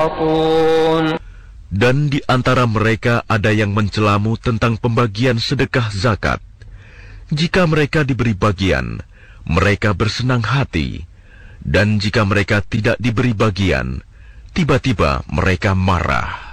Dan di antara mereka ada yang mencelamu tentang pembagian sedekah zakat. Jika mereka diberi bagian, mereka bersenang hati. Dan jika mereka tidak diberi bagian, tiba-tiba mereka marah.